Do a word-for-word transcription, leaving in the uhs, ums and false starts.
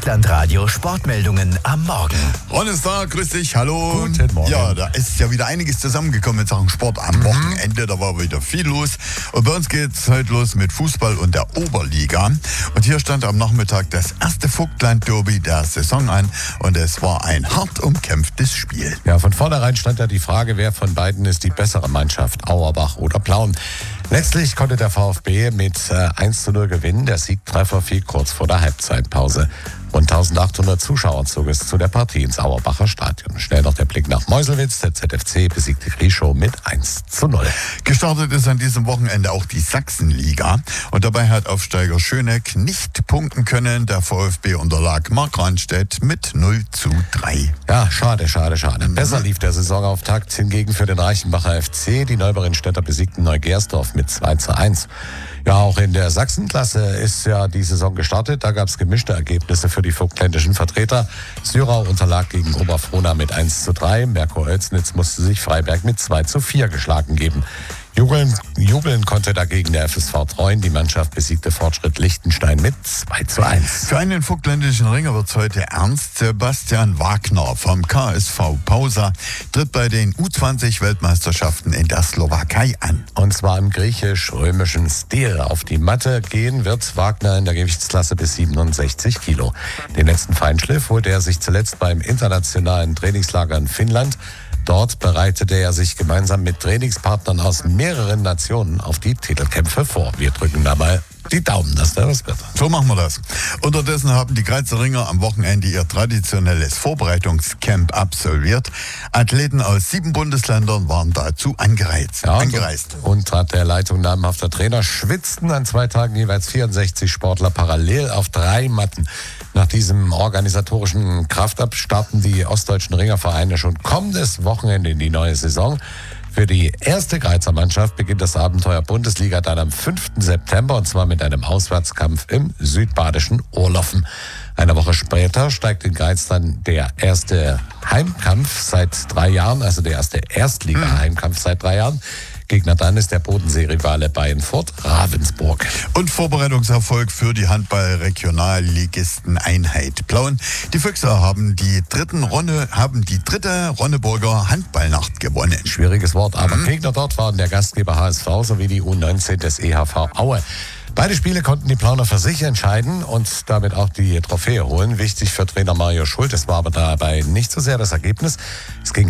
Vogtland-Radio Sportmeldungen am Morgen. Ron ist da, grüß dich, hallo. Guten Morgen. Ja, da ist ja wieder einiges zusammengekommen in Sachen Sport am mhm. Wochenende. Da war wieder viel los. Und bei uns geht's heute los mit Fußball und der Oberliga. Und hier stand am Nachmittag das erste Vogtland-Derby der Saison an. Und es war ein hart umkämpftes Spiel. Ja, von vornherein stand ja die Frage, wer von beiden ist die bessere Mannschaft, Auerbach oder Plauen. Letztlich konnte der VfB mit äh, eins zu null gewinnen. Der Siegtreffer fiel kurz vor der Halbzeitpause. Rund eintausendachthundert Zuschauer zog es zu der Partie ins Auerbacher Stadion. Schnell noch der Blick nach Meuselwitz. Der Z F C besiegte Grieschow mit eins zu null. Gestartet ist an diesem Wochenende auch die Sachsenliga. Und dabei hat Aufsteiger Schöneck nicht punkten können. Der VfB unterlag Markranstädt mit null zu drei. Ja, schade, schade, schade. Besser lief der Saisonauftakt hingegen für den Reichenbacher F C. Die Neuberinstädter besiegten Neugersdorf mit zwei zu eins. Ja, auch in der Sachsenklasse ist ja die Saison gestartet. Da gab es gemischte Ergebnisse für die vogtländischen Vertreter. Syrau unterlag gegen Oberfrohna mit eins zu drei. Merkur-Oelsnitz musste sich Freiberg mit zwei zu vier geschlagen geben. Jubeln, jubeln konnte dagegen der F S V Treuen. Die Mannschaft besiegte Fortschritt Liechtenstein mit zwei zu eins. Für einen vogtländischen Ringer wird es heute ernst. Sebastian Wagner vom K S V Pausa tritt bei den U zwanzig Weltmeisterschaften in der Slowakei an. Und zwar im griechisch-römischen Stil. Auf die Matte gehen wird Wagner in der Gewichtsklasse bis siebenundsechzig Kilo. Den letzten Feinschliff holte er sich zuletzt beim internationalen Trainingslager in Finnland. Dort bereitete er sich gemeinsam mit Trainingspartnern aus mehreren Nationen auf die Titelkämpfe vor. Wir drücken da mal die Daumen, dass da was wird. So machen wir das. Unterdessen haben die Grazer Ringer am Wochenende ihr traditionelles Vorbereitungscamp absolviert. Athleten aus sieben Bundesländern waren dazu angereist. Ja, angereist. Und unter der Leitung namhafter Trainer schwitzten an zwei Tagen jeweils vierundsechzig Sportler parallel auf drei Matten. Nach diesem organisatorischen Kraftab starten die ostdeutschen Ringervereine schon kommendes Wochenende in die neue Saison. Für die erste Grazer Mannschaft beginnt das Abenteuer Bundesliga dann am fünften September und zwar mit einem Auswärtskampf im südbadischen Ohrloffen. Eine Woche später steigt in Greiz dann der erste Heimkampf seit drei Jahren, also der erste Erstliga-Heimkampf seit drei Jahren. Gegner dann ist der Bodensee-Rivale Bayern Furt Ravensburg. Und Vorbereitungserfolg für die Handball-Regionalligisten Einheit Plauen. Die Füchser haben die dritten Ronne, haben die dritte Ronneburger Handballnacht gewonnen. Schwieriges Wort, aber mhm. Gegner dort waren der Gastgeber H S V sowie die U neunzehn des E H V Aue. Beide Spiele konnten die Plauner für sich entscheiden und damit auch die Trophäe holen. Wichtig für Trainer Mario Schult, es war aber dabei nicht so sehr das Ergebnis. Es ging